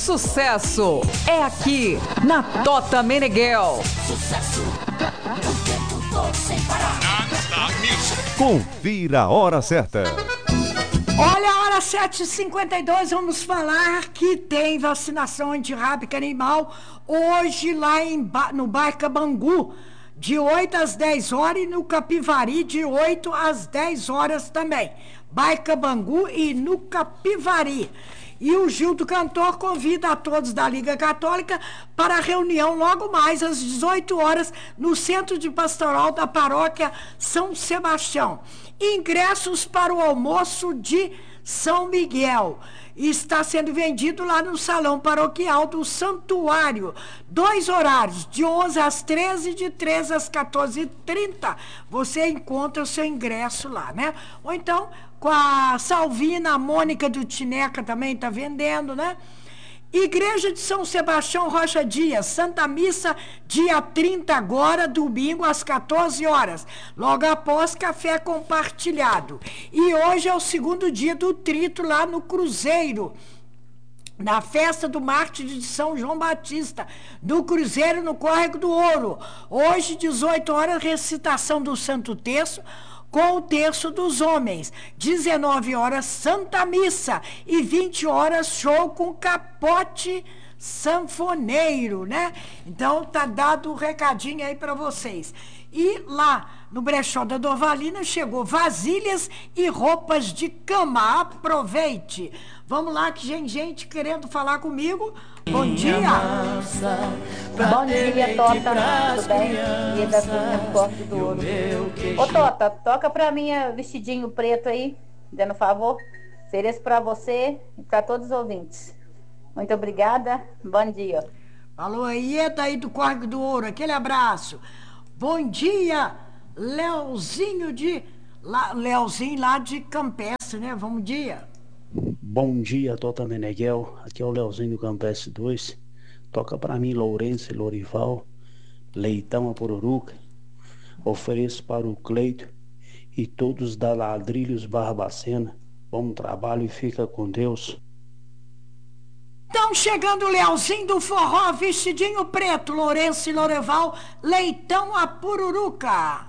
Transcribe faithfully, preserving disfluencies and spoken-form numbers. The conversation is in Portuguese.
sucesso é aqui na Tota Meneghel. Sucesso, o tempo todo sem parar. Confira a hora certa. Olha, a hora sete e cinquenta e dois, vamos falar que tem vacinação antirrábica animal hoje lá em ba no bairro Bangu, de oito às dez horas, e no Capivari, de oito às dez horas também. Bairro Bangu e no Capivari. E o Gildo Cantor convida a todos da Liga Católica para a reunião logo mais às dezoito horas no Centro de Pastoral da Paróquia São Sebastião. Ingressos para o almoço de São Miguel. Está sendo vendido lá no Salão Paroquial do Santuário. Dois horários, de onze às treze e de treze às quatorze e trinta. Você encontra o seu ingresso lá, né? Ou então, com a Salvina, a Mônica do Tineca também está vendendo, né? Igreja de São Sebastião Rocha Dias, Santa Missa, dia trinta agora, domingo, às quatorze horas. Logo após, café compartilhado. E hoje é o segundo dia do trito lá no Cruzeiro, na festa do Mártir de São João Batista, do Cruzeiro no Córrego do Ouro. Hoje, dezoito horas, recitação do Santo Terço, com o terço dos homens, dezenove horas Santa Missa e vinte horas show com capote sanfoneiro, né? Então tá dado o um recadinho aí para vocês. E lá no brechó da Dorvalina chegou vasilhas e roupas de cama. Aproveite. Vamos lá que tem gente querendo falar comigo. Bom dia. Bom dia, Tota. Tudo bem? Dia da Cozinha do Corte do Ouro. Ô, Tota, toca pra mim vestidinho preto aí, dando favor. Ofereço pra você e pra todos os ouvintes. Muito obrigada. Bom dia. Falou aí, é daí do Córrego do Ouro. Aquele abraço. Bom dia, Leozinho de... Lá, Leozinho lá de Campestre, né? Bom dia. Bom dia, Tota Meneghel. Aqui é o Leozinho do Campestre dois. Toca pra mim Lourenço e Lorival, Leitão a Pururuca. Ofereço para o Cleito e todos da Ladrilhos Barbacena. Bom trabalho e fica com Deus. Estão chegando o Leozinho do Forró, vestidinho preto, Lourenço e Lorival, Leitão a Pururuca.